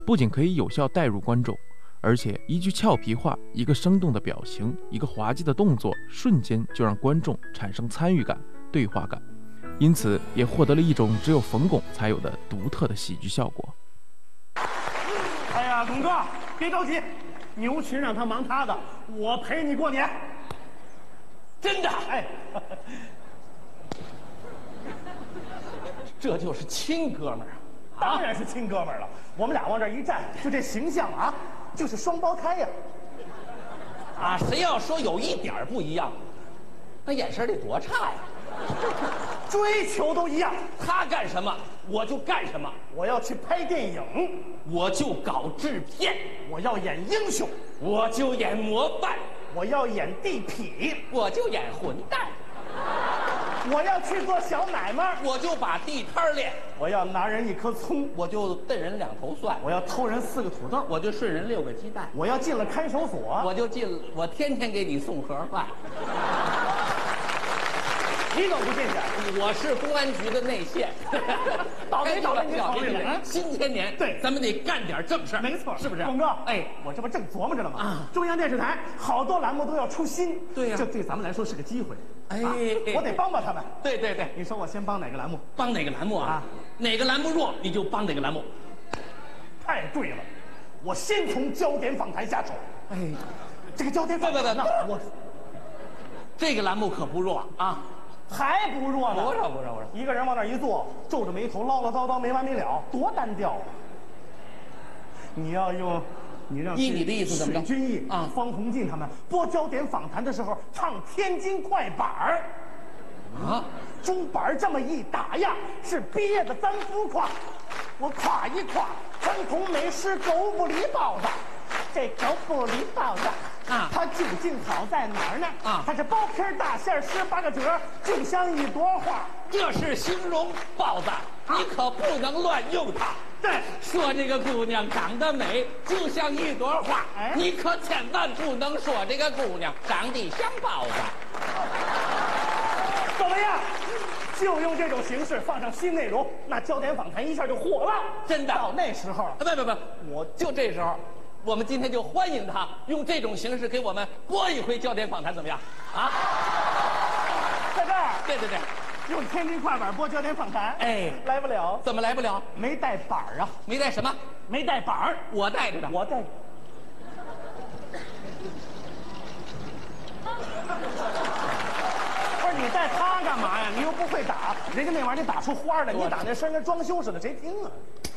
不仅可以有效带入观众，而且一句俏皮话、一个生动的表情、一个滑稽的动作，瞬间就让观众产生参与感、对话感，因此也获得了一种只有冯巩才有的独特的喜剧效果。 哎呀，巩哥，别着急，牛群让他忙他的，我陪你过年。 真的？ 哎， 这就是亲哥们儿啊！ 当然是亲哥们儿了。我们俩往这一站，就这形象啊，就是双胞胎呀。 啊，谁要说有一点儿不一样，那眼神得多差呀！ 追求都一样， 他干什么我就干什么， 我要去拍电影， 我就搞制片， 我要演英雄， 我就演模范， 我要演地痞， 我就演混蛋， 我要去做小买卖， 我就把地摊练， 我要拿人1颗葱， 我就瞪人2头蒜， 我要偷人4个土豆， 我就顺人6个鸡蛋， 我要进了看守所， 我天天给你送盒饭。 你怎么不进去？ 我是公安局的内线。 倒霉倒霉您倒霉了！ 新千年， 对， 咱们得干点正事。 没错， 是不是？ 巩哥， 哎， 我这不正琢磨着呢吗？ 啊， 中央电视台好多栏目都要出新， 对呀， 这对咱们来说是个机会。 哎， 我得帮帮他们。 对对对， 你说我先帮哪个栏目？ 帮哪个栏目啊？哪个栏目弱，你就帮哪个栏目。 太对了，我先从焦点访谈下手。 哎， 这个焦点访谈呢，我这个栏目可不弱啊。 还不弱呢？ 不弱， 一个人往那一坐，皱着眉头唠唠叨叨没完没了，多单调啊！你要用，你让依你的意思怎么着？ 水均益啊， 方鸿渐他们播焦点访谈的时候唱天津快板儿， 啊， 竹板这么一打呀，是憋得咱浮夸。我夸一夸传统美食狗不理包子，这狗不理包子。 啊， 它究竟好在哪儿呢？ 啊， 它是薄皮大馅18个褶，就像一朵花。 这是形容包子，你可不能乱用它。 对， 说这个姑娘长得美，就像一朵花，你可千万不能说这个姑娘长得像包子。 怎么样？就用这种形式放上新内容，那焦点访谈一下就火了。 真的， 到那时候， 不，我就这时候。我们今天就欢迎他用这种形式给我们播一回焦点访谈，怎么样？啊， 在这儿， 对， 用天津快板播焦点访谈， 哎， 来不了， 怎么来不了？ 没带板儿啊， 没带什么？ 没带板儿， 我带着呢， 我带。不是你带它干嘛呀？你又不会打，人家那玩意儿得打出花来，你打那声跟装修似的，谁听啊？